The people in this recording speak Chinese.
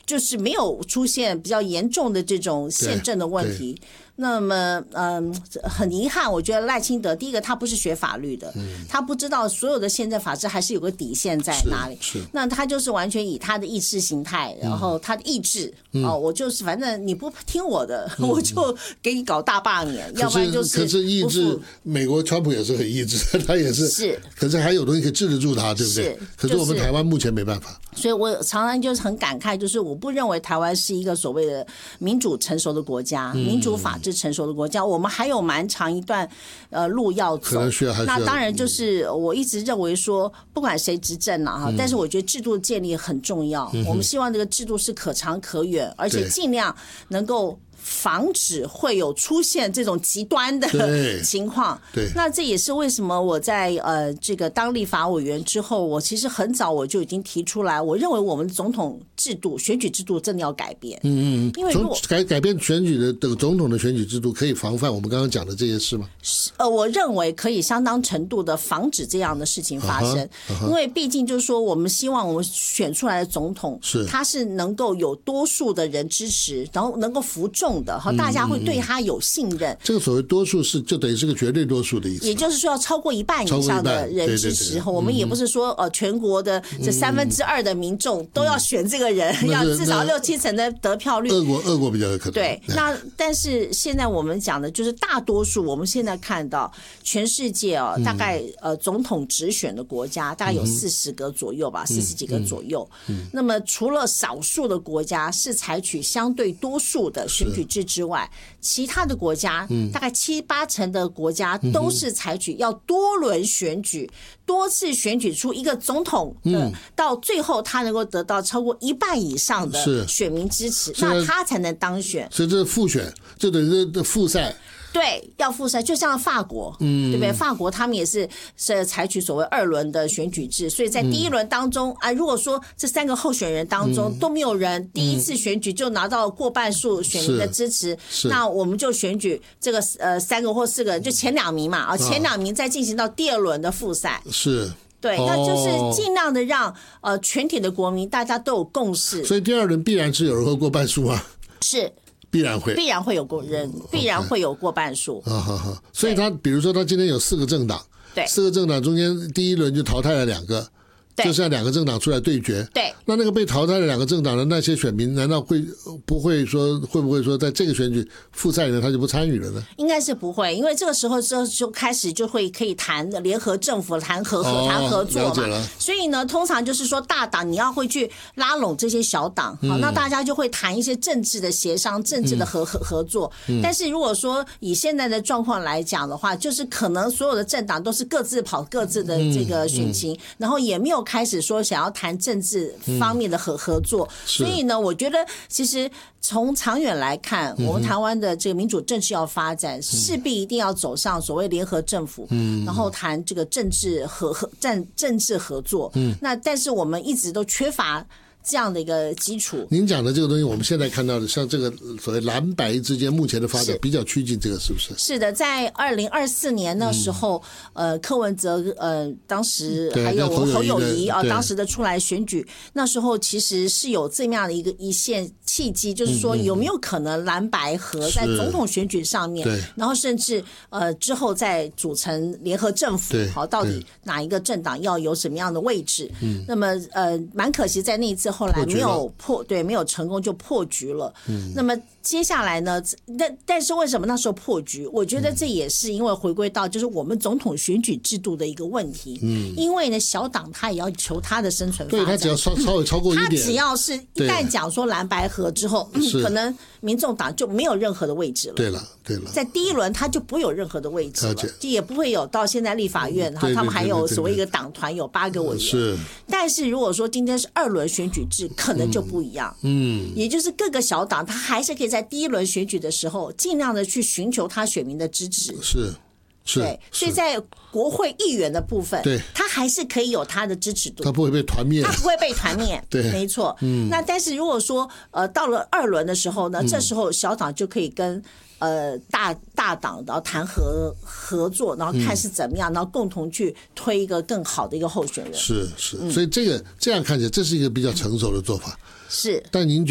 就是没有出现比较严重的这种宪政的问题。那么很遗憾，我觉得赖清德第一个他不是学法律的，他不知道所有的宪政法制还是有个底线在哪里。那他就是完全以他的意识形态，然后他的意志我就是反正你不听我的，我就给你搞大罢免，要不然就是可是意志，美国川普也是很意志，他也是，可是还有东西可以治得住他，对不对？可是我们台湾目前没办法。 所以我常常就是很感慨，就是我不认为台湾是一个所谓的民主成熟的国家，民主法治成熟的国家，我们还有蛮长一段路要走。那当然就是我一直认为说，不管谁执政啊，但是我觉得制度建立很重要。我们希望这个制度是可长可远，而且尽量能够防止会有出现这种极端的情况。 对， 那这也是为什么我在这个当立法委员之后，我其实很早我就已经提出来，我认为我们总统制度、选举制度真的要改变。因为如果改变选举的总统的选举制度，可以防范我们刚刚讲的这些事吗？ 我认为可以相当程度的防止这样的事情发生。因为毕竟就是说，我们希望我们选出来的总统，他是能够有多数的人支持，然后能够服众。大家会对他有信任。 这个所谓多数是就等于是个绝对多数的意思， 也就是说要超过一半以上的人支持。我们也不是说全国的这2/3的民众都要选这个人，要至少6-7成的得票率。 俄国比较有可能。 对，那但是现在我们讲的就是大多数，我们现在看到全世界大概总统直选的国家大概有40个左右吧，40几个左右。那么除了少数的国家是采取相对多数的选举制之外，其他的国家大概7-8成的国家都是采取要多轮选举，多次选举出一个总统到最后他能够得到超过1半以上的选民支持，那他才能当选。 所以这是复选，这等于是复赛。 对，要复赛，就像法国，对不对？法国他们也是采取所谓2轮的选举制，所以在第一轮当中如果说这3个候选人当中都没有人第一次选举就拿到过半数选民的支持，那我们就选举这个3个或4个人，就前2名嘛，前2名再进行到第2轮的复赛。 是。 对，那就是尽量的让全体的国民大家都有共识。 所以第2轮必然是有人会过半数啊。 是。 必然会有必然会有过半数。 所以他比如说他今天有4个政党，对，4个政党中间第1轮就淘汰了2个。就像2个政党出来对决， 对， 那个被淘汰的2个政党的那些选民，难道会不会说在这个选举复赛呢，他就不参与了呢？ 应该是不会，因为这个时候就开始就会可以谈联合政府、谈合作嘛。所以呢，通常就是说大党你要会去拉拢这些小党，好，那大家就会谈一些政治的协商、政治的合作。但是如果说以现在的状况来讲的话，就是可能所有的政党都是各自跑各自的这个选情，然后也没有开始说想要谈政治方面的合作，所以呢，我觉得其实从长远来看，我们台湾的这个民主政治要发展，势必一定要走上所谓联合政府，然后谈这个政治合作。那但是我们一直都缺乏这样的一个基础。 您讲的这个东西，我们现在看到的，像这个所谓蓝白之间目前的发展比较趋近，这个是不是？ 是的，在2024年那时候，柯文哲当时还有侯友宜当时的出来选举，那时候其实是有这么样的一线契机，就是说有没有可能蓝白合在总统选举上面，然后甚至之后再组成联合政府，好，到底哪一个政党要有什么样的位置？那么蛮可惜在那一次后来没有成功，就破局了。那么接下来呢？但是为什么那时候破局？我觉得这也是因为回归到就是我们总统选举制度的一个问题。因为呢，小党他也要求他的生存发展， 对，他只要稍微超过一点， 他只要是一旦讲说蓝白合之后，可能民众党就没有任何的位置了。 对了， 在第一轮他就不会有任何的位置了，就也不会有到现在立法院，然后他们还有所谓一个党团有8个委员。 是， 但是如果说今天是2轮选举制，可能就不一样。也就是各个小党他还是可以在第1轮选举的时候尽量的去寻求他选民的支持。对，所以在国会议员的部分，他还是可以有他的支持度， 他不会被团灭， 对，没错。那但是如果说到了2轮的时候呢，这时候小党就可以跟大党然后谈合作，然后看是怎么样，然后共同去推一个更好的一个候选人。 是，所以这样看起来这是一个比较成熟的做法。 是， 但您觉得